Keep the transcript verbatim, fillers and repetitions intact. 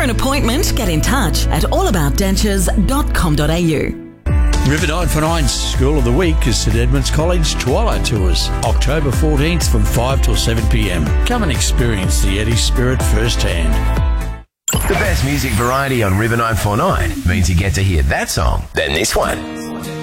an appointment, get in touch at allaboutdentures dot com dot a u. River nine for nine's School of the Week is St Edmunds College Twilight Tours, October fourteenth from five till seven p m. Come and experience the Eddie spirit firsthand. The best music variety on River nine four nine means you get to hear that song, then this one.